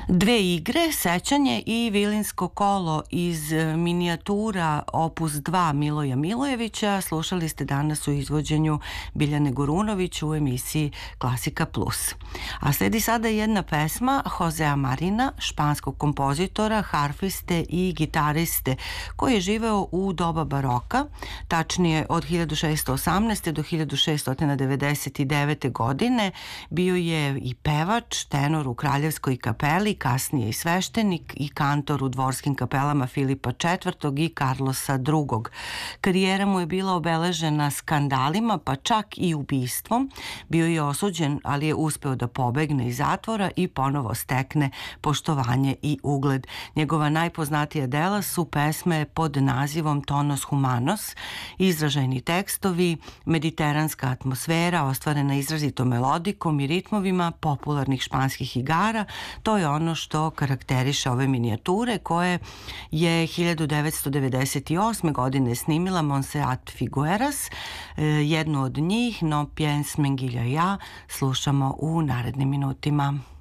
Dve igre, Sećanje i Vilinsko kolo iz minijatura opus 2 Miloja Milojevića slušali ste danas u izvođenju Biljane Gurunović u emisiji Klasika Plus. A sledi sada jedna pesma Josea Marina, španskog kompozitora, harfiste i gitariste, koji je živeo u doba baroka, tačnije od 1618. do 1699. godine. Bio je i pevač, tenor u Kraljevskoj kapeli, kasnije i sveštenik i kantor u dvorskim kapelama Filipa IV. I Karlosa II. Karijera mu je bila obeležena skandalima, pa čak i ubistvom. Bio je osuđen, ali je uspeo da pobegne iz zatvora i ponovo stekne poštovanje i ugled. Njegova najpoznatija dela su pesme pod nazivom Tonos Humanos, izražajni tekstovi, mediteranska atmosfera ostvarena izrazito melodikom i ritmovima popularnih španskih igara. To je ono što karakteriše ove minijature koje je 1998. godine snimila Montserrat Figueras. Jednu od njih, No piens menguillo ja, slušamo u narednim minutima.